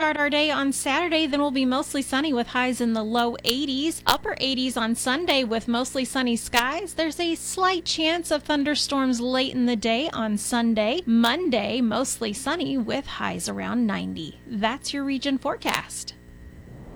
start our day on Saturday, then we'll be mostly sunny with highs in the low 80s, upper 80s on Sunday with mostly sunny skies. There's a slight chance of thunderstorms late in the day on Sunday. Monday, mostly sunny with highs around 90. That's your region forecast.